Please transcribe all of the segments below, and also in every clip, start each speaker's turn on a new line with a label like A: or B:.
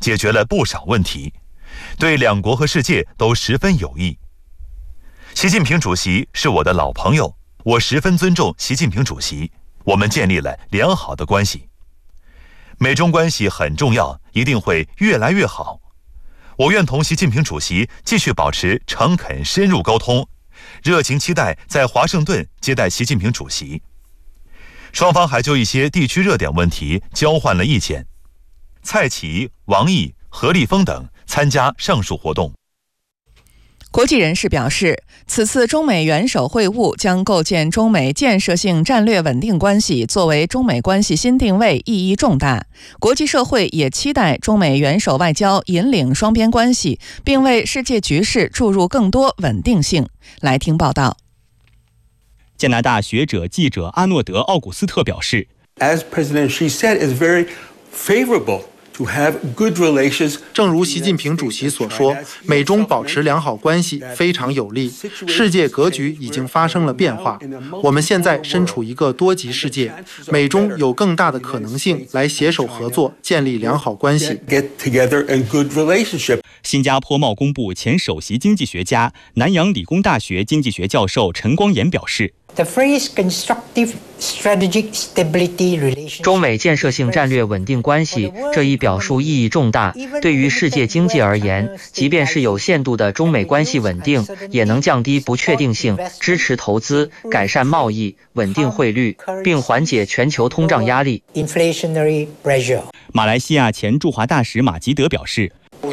A: 解决了不少问题，对两国和世界都十分有益。习近平主席是我的老朋友，我十分尊重习近平主席，我们建立了良好的关系。美中关系很重要，一定会越来越好。我愿同习近平主席继续保持诚恳深入沟通，热情期待在华盛顿接待习近平主席。双方还就一些地区热点问题交换了意见。蔡奇、王毅、何立峰等参加上述活动。
B: 国际人士表示，此次中美元首会晤将构建中美建设性战略稳定关系作为中美关系新定位，意义重大。国际社会也期待中美元首外交引领双边关系，并为世界局势注入更多稳定性。来听报道。
C: 加拿大学者记者阿诺德·奥古斯特表示
D: As President Xi said, it's very favorable to have good relations.
E: 正如习近平主席所说，美中保持良好关系非常有利。世界格局已经发生了变化，我们现在身处一个多极世界，美中有更大的可能性来携手合作，建立良好关系。
C: 新加坡贸工部前首席经济学家、南洋理工大学经济学教授陈光炎表示，
F: 中美建设性战略稳定关系这一表述意义重大，对于世界经济而言，即便是有限度的中美关系稳定，也能降低不确定性，支持投资，改善贸易，稳定汇率，并缓解全球通胀压力。
C: 马来西亚前驻华大使马吉德表示，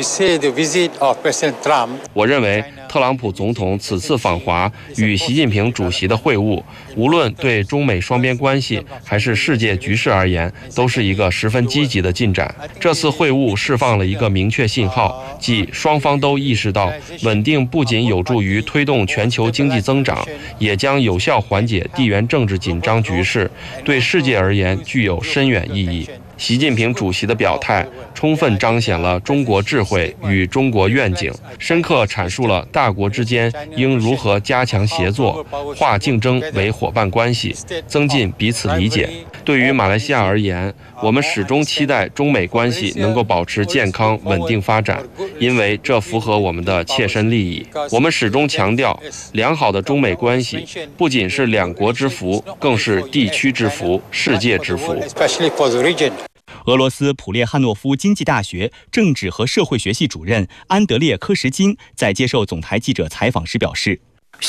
G: 我认为特朗普总统此次访华与习近平主席的会晤，无论对中美双边关系还是世界局势而言，都是一个十分积极的进展。这次会晤释放了一个明确信号，即双方都意识到稳定不仅有助于推动全球经济增长，也将有效缓解地缘政治紧张局势，对世界而言具有深远意义。习近平主席的表态充分彰显了中国智慧与中国愿景，深刻阐述了大国之间应如何加强协作，化竞争为伙伴关系，增进彼此理解。对于马来西亚而言，我们始终期待中美关系能够保持健康稳定发展，因为这符合我们的切身利益。我们始终强调，良好的中美关系不仅是两国之福，更是地区之福、世界之福。
C: 俄罗斯普列汉诺夫经济大学政治和社会学系主任安德烈·科什金在接受总台记者采访时表示，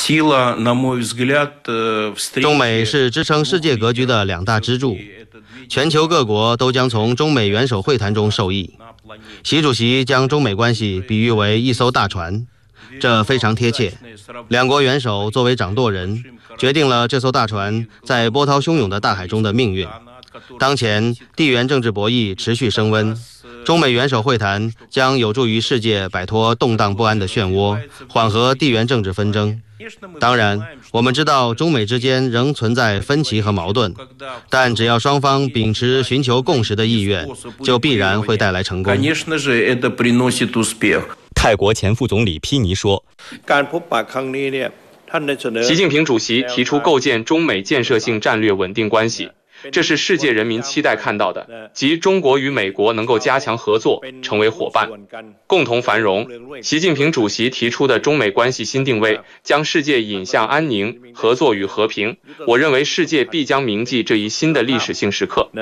H: 中美是支撑世界格局的两大支柱，全球各国都将从中美元首会谈中受益。习主席将中美关系比喻为一艘大船，这非常贴切。两国元首作为掌舵人，决定了这艘大船在波涛汹涌的大海中的命运。当前地缘政治博弈持续升温，中美元首会谈将有助于世界摆脱动荡不安的漩涡，缓和地缘政治纷争。当然，我们知道中美之间仍存在分歧和矛盾，但只要双方秉持寻求共识的意愿，就必然会带来成功。
C: 泰国前副总理披尼说，
I: 习近平主席提出构建中美建设性战略稳定关系，这是世界人民期待看到的，即中国与美国能够加强合作，成为伙伴，共同繁荣。习近平主席提出的中美关系新定位，将世界引向安宁、合作与和平。我认为世界必将铭记这一新的历史性时刻。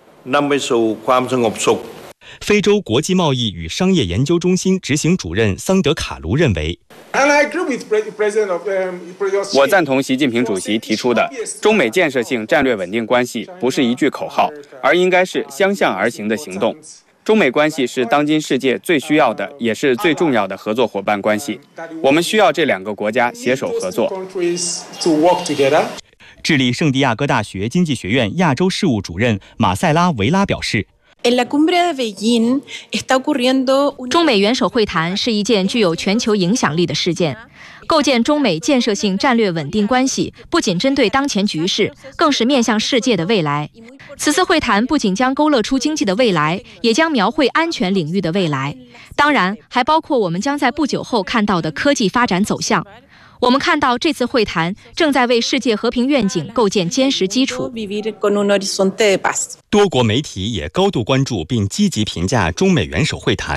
C: 非洲国际贸易与商业研究中心执行主任桑德卡卢认为，
J: 我赞同习近平主席提出的中美建设性战略稳定关系不是一句口号，而应该是相向而行的行动。中美关系是当今世界最需要的，也是最重要的合作伙伴关系。我们需要这两个国家携手合作。
C: 智利圣地亚哥大学经济学院亚洲事务主任马塞拉维拉表示，
K: 中美元首会谈是一件具有全球影响力的事件。构建中美建设性战略稳定关系，不仅针对当前局势，更是面向世界的未来。此次会谈不仅将勾勒出经济的未来，也将描绘安全领域的未来，当然还包括我们将在不久后看到的科技发展走向。我们看到这次会谈正在为世界和平愿景构建坚实基础。
C: 多国媒体也高度关注并积极评价中美元首会谈。